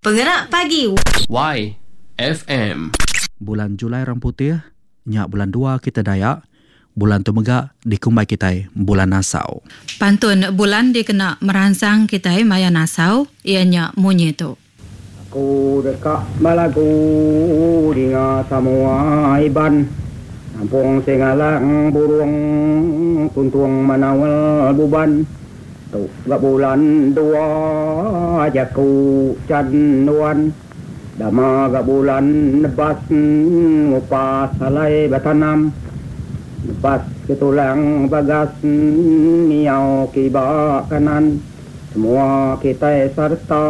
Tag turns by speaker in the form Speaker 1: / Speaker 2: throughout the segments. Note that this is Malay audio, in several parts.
Speaker 1: Penggerak pagi.
Speaker 2: YFM.
Speaker 3: Bulan Julai Orang Putih, nyak bulan 2 kita Dayak. Bulan tu megak dikumbai kita bulan Nasau.
Speaker 1: Pantun bulan dikena merangsang kita maya Nasau, ianya munyi tu.
Speaker 4: Aku dekat malagu dengan semua iban. Kampung Singalang burung tuntung manawal buban. Tu gak bulan 2 jaku canduan. Dama gak bulan nebas ngupas salai batanam. Lepas ketulang bagas miau kiba kanan. Semua kita serta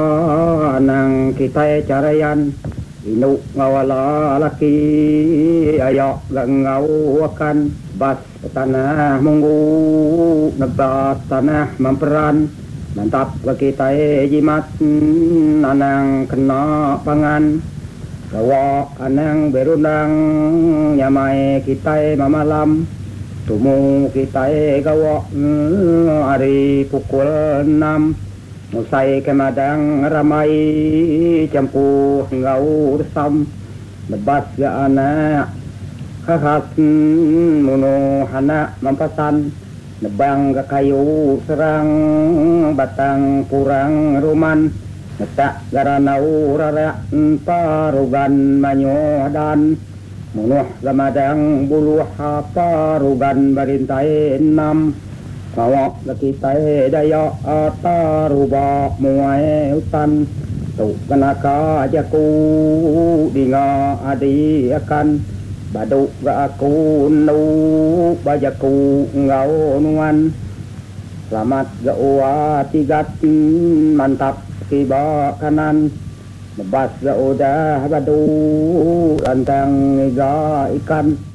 Speaker 4: nang kita carayan. Inuk ngawala laki ayak gak ngawakan. Bas tanah munggu nebas tanah memperan. Mantap ke kita jimat anang kena pangan. Gawak anang berundang nyamai kita mamalam. Tumu kita gawak hari pukul 6. Musai kemadang ramai campuh ngau resam. Lebas ga anak khas muno anak mampasan. Nebang ga kayu serang batang kurang ruman. Netak garanau rarak parugan manyodan. Munuh gamadang buluh parugan barintai 6. Kawak lakitai dayak ataruba muai utan. Tu kenaka jaku dinga adi akan. Baduk ga aku nu bajaku ngau nuan. Selamat ga uwa tigat mantap kiba kanan. Lebas ga udah badu antang iga ikan.